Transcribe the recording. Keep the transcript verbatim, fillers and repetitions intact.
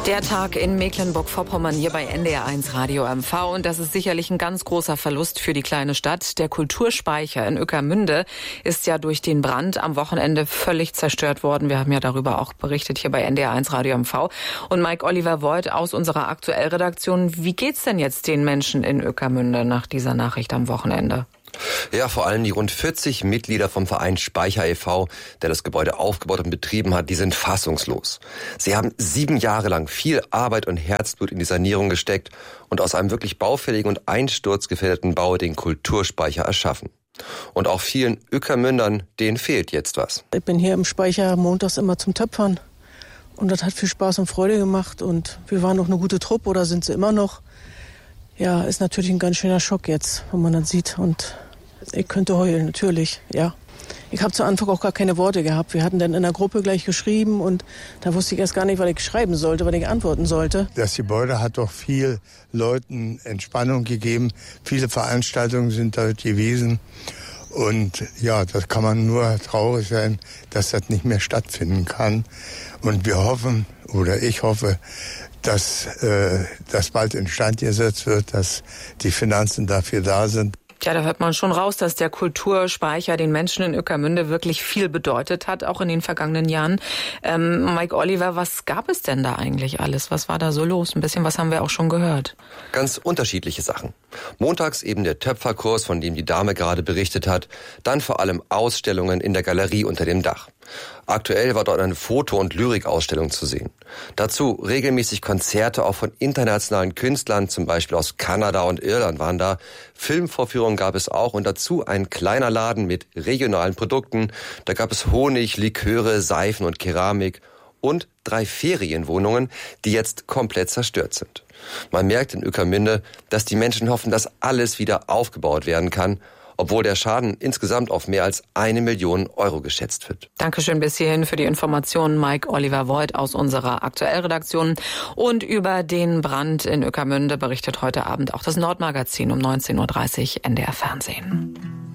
Der Tag in Mecklenburg-Vorpommern hier bei N D R eins Radio M V. Und das ist sicherlich ein ganz großer Verlust für die kleine Stadt. Der Kulturspeicher in Ueckermünde ist ja durch den Brand am Wochenende völlig zerstört worden. Wir haben ja darüber auch berichtet hier bei N D R eins Radio M V. Und Mike Oliver Voigt aus unserer Aktuellredaktion. Wie geht's denn jetzt den Menschen in Ueckermünde nach dieser Nachricht am Wochenende? Ja, vor allem die rund vierzig Mitglieder vom Verein Speicher e V, der das Gebäude aufgebaut und betrieben hat, die sind fassungslos. Sie haben sieben Jahre lang viel Arbeit und Herzblut in die Sanierung gesteckt und aus einem wirklich baufälligen und einsturzgefährdeten Bau den Kulturspeicher erschaffen. Und auch vielen Ueckermündern, denen fehlt jetzt was. Ich bin hier im Speicher montags immer zum Töpfern und das hat viel Spaß und Freude gemacht und wir waren noch eine gute Truppe oder sind sie immer noch. Ja, ist natürlich ein ganz schöner Schock jetzt, wenn man das sieht. Und ich könnte heulen, natürlich, ja. Ich habe zu Anfang auch gar keine Worte gehabt. Wir hatten dann in der Gruppe gleich geschrieben und da wusste ich erst gar nicht, was ich schreiben sollte, was ich antworten sollte. Das Gebäude hat doch viel Leuten Entspannung gegeben. Viele Veranstaltungen sind dort gewesen. Und ja, das kann man nur traurig sein, dass das nicht mehr stattfinden kann. Und wir hoffen, oder ich hoffe, dass äh, das bald instand gesetzt wird, dass die Finanzen dafür da sind. Ja, da hört man schon raus, dass der Kulturspeicher den Menschen in Ueckermünde wirklich viel bedeutet hat, auch in den vergangenen Jahren. Ähm, Mike Oliver, was gab es denn da eigentlich alles? Was war da so los? Ein bisschen was haben wir auch schon gehört. Ganz unterschiedliche Sachen. Montags eben der Töpferkurs, von dem die Dame gerade berichtet hat. Dann vor allem Ausstellungen in der Galerie unter dem Dach. Aktuell war dort eine Foto- und Lyrikausstellung zu sehen. Dazu regelmäßig Konzerte auch von internationalen Künstlern, zum Beispiel aus Kanada und Irland waren da. Filmvorführungen gab es auch und dazu ein kleiner Laden mit regionalen Produkten. Da gab es Honig, Liköre, Seifen und Keramik und drei Ferienwohnungen, die jetzt komplett zerstört sind. Man merkt in Ueckermünde, dass die Menschen hoffen, dass alles wieder aufgebaut werden kann, obwohl der Schaden insgesamt auf mehr als eine Million Euro geschätzt wird. Dankeschön bis hierhin für die Informationen, Mike Oliver Voigt aus unserer Aktuellredaktion. Und über den Brand in Ueckermünde berichtet heute Abend auch das Nordmagazin um neunzehn Uhr dreißig N D R Fernsehen.